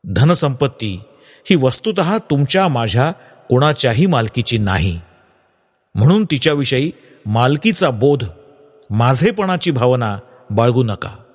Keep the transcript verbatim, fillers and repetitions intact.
धनसंपत्ती ही वस्तुतः तुमच्या माझ्या कोणाच्याही मालकीची नाही, म्हणून तिच्याविषयी मालकीचा बोध, माझेपणाची भावना बाळगू नका.